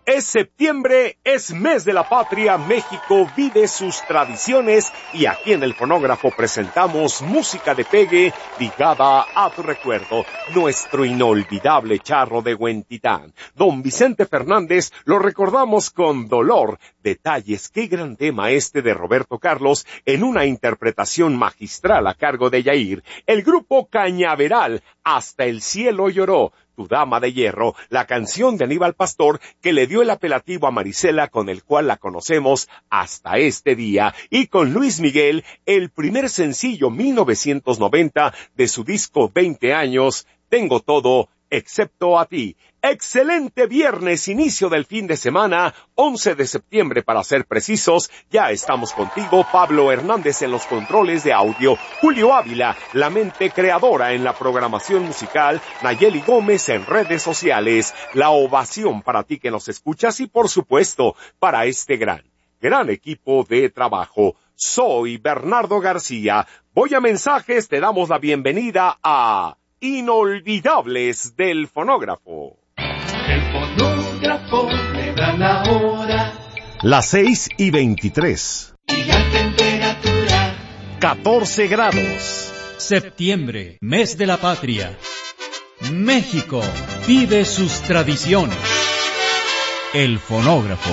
Es septiembre, es mes de la patria, México vive sus tradiciones y aquí en el Fonógrafo presentamos música de pegue ligada a tu recuerdo, nuestro inolvidable charro de Huentitán. Don Vicente Fernández lo recordamos con dolor. Detalles, qué gran tema este de Roberto Carlos en una interpretación magistral a cargo de Yair. El grupo Cañaveral, Hasta el cielo lloró. Tu dama de hierro, la canción de Aníbal Pastor que le dio el apelativo a Marisela con el cual la conocemos hasta este día, y con Luis Miguel, el primer sencillo 1990 de su disco 20 años, Tengo todo excepto a ti. Excelente viernes, inicio del fin de semana, 11 de septiembre para ser precisos. Ya estamos contigo, Pablo Hernández en los controles de audio, Julio Ávila, la mente creadora en la programación musical, Nayeli Gómez en redes sociales. La ovación para ti que nos escuchas y por supuesto para este gran equipo de trabajo. Soy Bernardo García. Voy a mensajes, te damos la bienvenida a Inolvidables del Fonógrafo. El fonógrafo me da la hora. Las 6:23. Y la temperatura 14 grados. Septiembre, mes de la patria. México vive sus tradiciones. El Fonógrafo.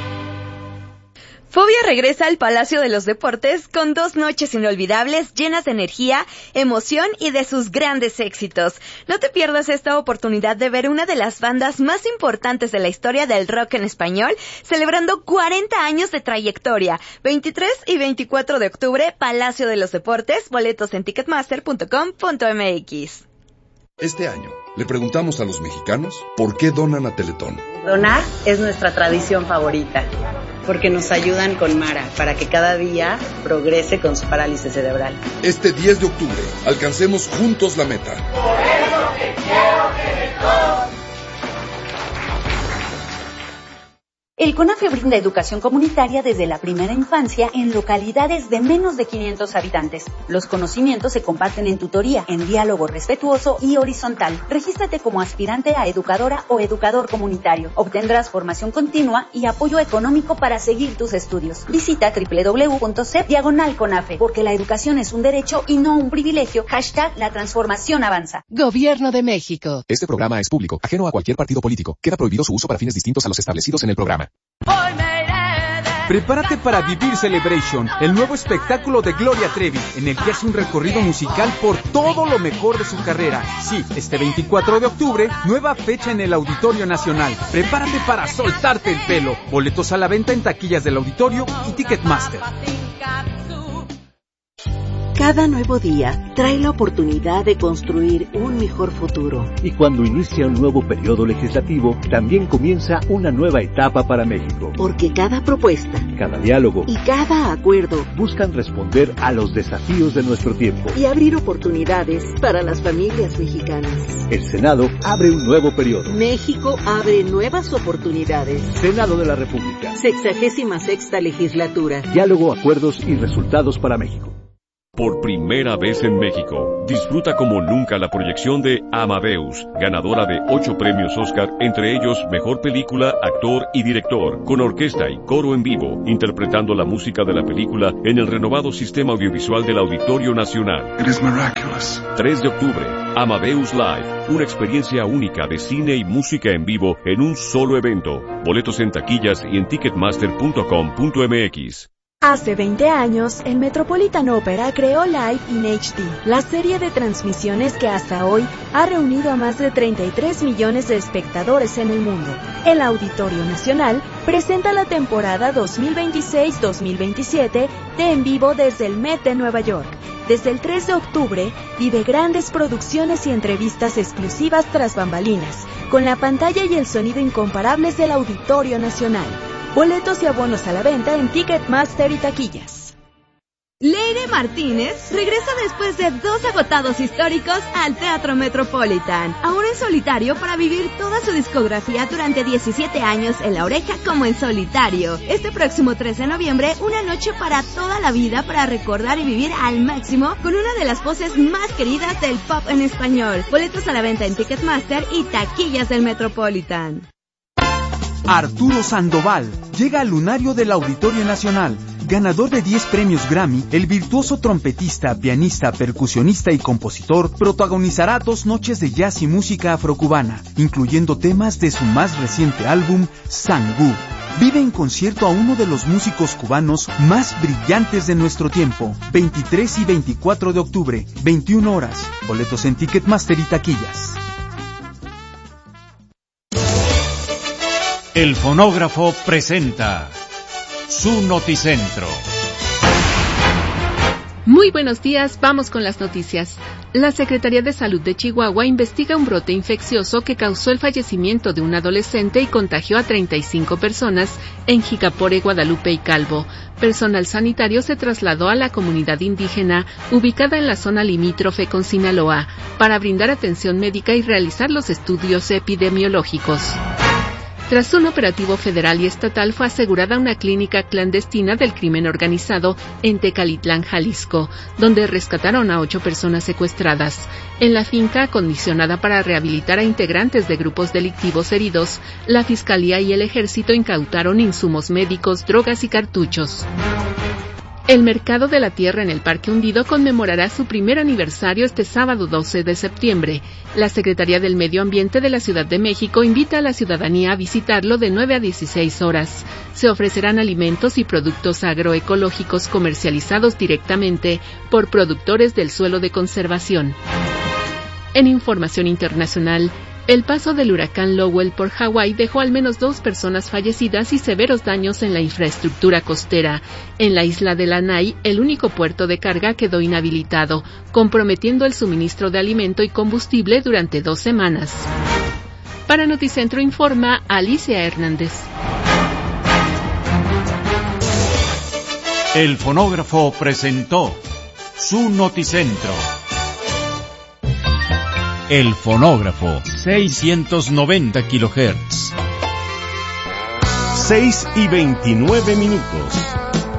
Fobia regresa al Palacio de los Deportes con 2 noches inolvidables llenas de energía, emoción y de sus grandes éxitos. No te pierdas esta oportunidad de ver una de las bandas más importantes de la historia del rock en español, celebrando 40 años de trayectoria. 23 y 24 de octubre, Palacio de los Deportes, boletos en ticketmaster.com.mx. Este año, le preguntamos a los mexicanos por qué donan a Teletón. Donar es nuestra tradición favorita, porque nos ayudan con Mara para que cada día progrese con su parálisis cerebral. Este 10 de octubre, alcancemos juntos la meta. Por eso te quiero, Teletón. El CONAFE brinda educación comunitaria desde la primera infancia en localidades de menos de 500 habitantes. Los conocimientos se comparten en tutoría, en diálogo respetuoso y horizontal. Regístrate como aspirante a educadora o educador comunitario. Obtendrás formación continua y apoyo económico para seguir tus estudios. Visita www.cep/CONAFE, porque la educación es un derecho y no un privilegio. #La transformación avanza. Gobierno de México. Este programa es público, ajeno a cualquier partido político. Queda prohibido su uso para fines distintos a los establecidos en el programa. Prepárate para vivir Celebration, el nuevo espectáculo de Gloria Trevi, en el que hace un recorrido musical por todo lo mejor de su carrera. Sí, este 24 de octubre, nueva fecha en el Auditorio Nacional. Prepárate para soltarte el pelo. Boletos a la venta en taquillas del auditorio y Ticketmaster. Cada nuevo día trae la oportunidad de construir un mejor futuro. Y cuando inicia un nuevo periodo legislativo, también comienza una nueva etapa para México. Porque cada propuesta, cada diálogo y cada acuerdo buscan responder a los desafíos de nuestro tiempo y abrir oportunidades para las familias mexicanas. El Senado abre un nuevo periodo. México abre nuevas oportunidades. Senado de la República. 66ª legislatura. Diálogo, acuerdos y resultados para México. Por primera vez en México, disfruta como nunca la proyección de Amadeus, ganadora de 8 premios Oscar, entre ellos Mejor Película, Actor y Director, con orquesta y coro en vivo, interpretando la música de la película en el renovado sistema audiovisual del Auditorio Nacional. 3 de octubre, Amadeus Live, una experiencia única de cine y música en vivo en un solo evento. Boletos en taquillas y en ticketmaster.com.mx. Hace 20 años, el Metropolitan Opera creó Live in HD, la serie de transmisiones que hasta hoy ha reunido a más de 33 millones de espectadores en el mundo. El Auditorio Nacional presenta la temporada 2026-2027 de En Vivo desde el Met de Nueva York. Desde el 3 de octubre, vive grandes producciones y entrevistas exclusivas tras bambalinas, con la pantalla y el sonido incomparables del Auditorio Nacional. Boletos y abonos a la venta en Ticketmaster y taquillas. Leire Martínez regresa después de 2 agotados históricos al Teatro Metropolitan, ahora en solitario para vivir toda su discografía durante 17 años en La Oreja como en solitario. Este próximo 13 de noviembre, una noche para toda la vida para recordar y vivir al máximo con una de las voces más queridas del pop en español. Boletos a la venta en Ticketmaster y taquillas del Metropolitan. Arturo Sandoval llega al lunario del Auditorio Nacional. Ganador de 10 premios Grammy, el virtuoso trompetista, pianista, percusionista y compositor protagonizará 2 noches de jazz y música afrocubana, incluyendo temas de su más reciente álbum, Sangú. Vive en concierto a uno de los músicos cubanos más brillantes de nuestro tiempo. 23 y 24 de octubre, 21 horas. Boletos en Ticketmaster y taquillas. El fonógrafo presenta su noticentro. Muy buenos días, vamos con las noticias. La Secretaría de Salud de Chihuahua investiga un brote infeccioso que causó el fallecimiento de un adolescente y contagió a 35 personas en Jicapore, Guadalupe y Calvo. Personal sanitario se trasladó a la comunidad indígena ubicada en la zona limítrofe con Sinaloa para brindar atención médica y realizar los estudios epidemiológicos. Tras un operativo federal y estatal fue asegurada una clínica clandestina del crimen organizado en Tecalitlán, Jalisco, donde rescataron a 8 personas secuestradas. En la finca, acondicionada para rehabilitar a integrantes de grupos delictivos heridos, la Fiscalía y el Ejército incautaron insumos médicos, drogas y cartuchos. El Mercado de la Tierra en el Parque Hundido conmemorará su primer aniversario este sábado 12 de septiembre. La Secretaría del Medio Ambiente de la Ciudad de México invita a la ciudadanía a visitarlo de 9 a 16 horas. Se ofrecerán alimentos y productos agroecológicos comercializados directamente por productores del suelo de conservación. En información internacional, el paso del huracán Lowell por Hawái dejó al menos 2 personas fallecidas y severos daños en la infraestructura costera. En la isla de Lanai, el único puerto de carga quedó inhabilitado, comprometiendo el suministro de alimento y combustible durante 2 semanas. Para Noticentro informa Alicia Hernández. El fonógrafo presentó su noticentro. El fonógrafo, 690 kHz. 6:29.